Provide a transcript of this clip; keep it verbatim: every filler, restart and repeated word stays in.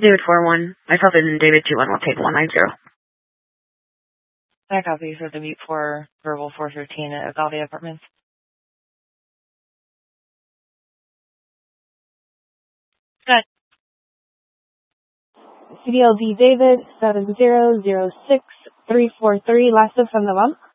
David four one. Myself and David two one will take one nine zero. I copy for the mute for verbal four thirteen at Agave Apartments. Good. C D L D David seven zero zero six three four three, last from the month.